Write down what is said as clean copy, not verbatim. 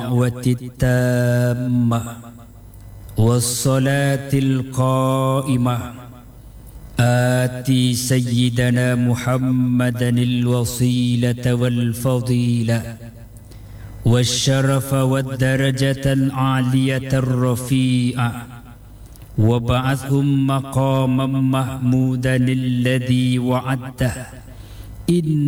الدعوة التامة والصلاة القائمة آتي سيدنا محمدا الوسيلة والفضيلة والشرف والدرجة العالية الرفيعة وابعثهم مقاما محمودا الذي وعدته إن